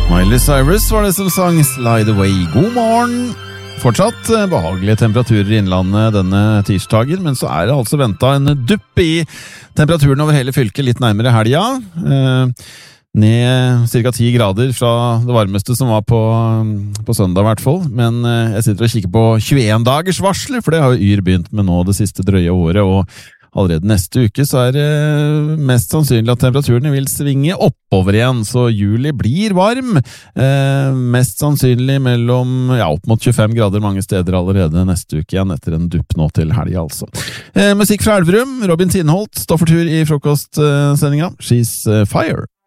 Miley Cyrus var det som sang Slide Away. God morgen! Fortsatt behagelige temperaturer i innlandet denne tirsdagen, men så det altså ventet en dupp i temperaturen over hele fylket litt nærmere helga. Ned cirka 10 grader fra det varmeste som var på søndag i hvert fall. Men jeg sitter og kikker på 21 dagers varsler, for det har jo Yr begynt med nå det siste drøye året, og allerede neste uke så det mest sannsynlig at temperaturene vil svinge oppover igjen, så juli blir varm. Mest sannsynlig mellom opp mot 25 grader mange steder allerede neste uke igjen, etter en dupp nå til helga altså. Musikk fra Elverum, Robin Tinholt står for tur i frokostsendinga. She's Fire.